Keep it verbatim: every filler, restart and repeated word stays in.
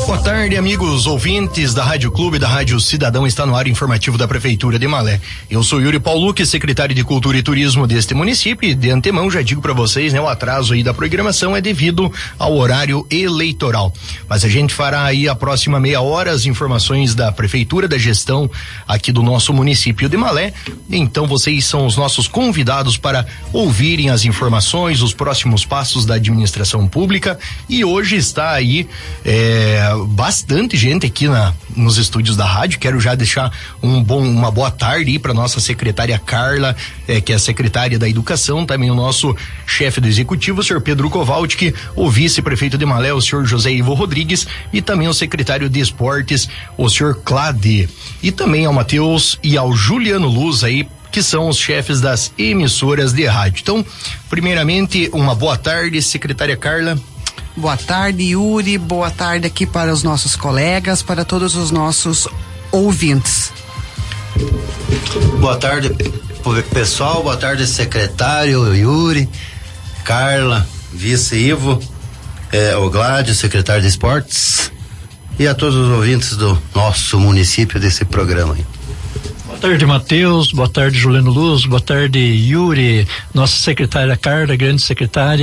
Boa tarde, amigos ouvintes da Rádio Clube, da Rádio Cidadão. Está no ar informativo da Prefeitura de Malé. Eu sou Yuri Paulucci, secretário de Cultura e Turismo deste município, e de antemão já digo para vocês, né, o atraso aí da programação é devido ao horário eleitoral. Mas a gente fará aí a próxima meia hora as informações da Prefeitura, da gestão aqui do nosso município de Malé. Então vocês são os nossos convidados para ouvirem as informações, os próximos passos da administração pública. E hoje está aí é, bastante gente aqui na, nos estúdios da rádio. Quero já deixar um bom, uma boa tarde aí para nossa secretária Carla, é, que é a secretária da Educação, também o nosso chefe do executivo, o senhor Pedro Kowalczyk, o vice-prefeito de Malé, o senhor José Ivo Rodrigues, e também o secretário de Esportes, o senhor Clade, e também ao Matheus e ao Juliano Luz aí, que são os chefes das emissoras de rádio. Então, primeiramente, uma boa tarde, secretária Carla. Boa tarde, Yuri. Boa tarde aqui para os nossos colegas, para todos os nossos ouvintes. Boa tarde, pessoal. Boa tarde, secretário Yuri, Carla, vice Ivo, eh, o Gládio, secretário de Esportes, e a todos os ouvintes do nosso município desse programa aí. Boa tarde, Matheus. Boa tarde, Juliano Luz. Boa tarde, Yuri, nossa secretária Carla, grande secretária.